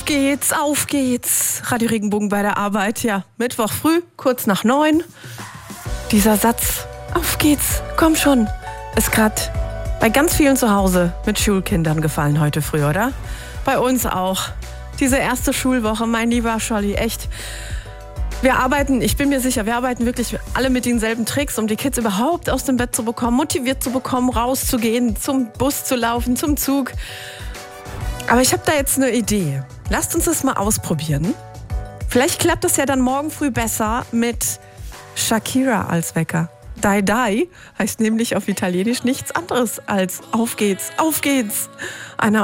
Auf geht's. Radio Regenbogen bei der Arbeit, ja. Mittwoch früh, kurz nach 9. Dieser Satz, auf geht's, komm schon, ist gerade bei ganz vielen zu Hause mit Schulkindern gefallen heute früh, oder? Bei uns auch. Diese erste Schulwoche, mein lieber Scholli, echt. Ich bin mir sicher, wir arbeiten wirklich alle mit denselben Tricks, um die Kids überhaupt aus dem Bett zu bekommen, motiviert zu bekommen, rauszugehen, zum Bus zu laufen, zum Zug. Aber ich habe da jetzt eine Idee. Lasst uns das mal ausprobieren. Vielleicht klappt das ja dann morgen früh besser mit Shakira als Wecker. Dai Dai heißt nämlich auf Italienisch nichts anderes als auf geht's, auf geht's. Eine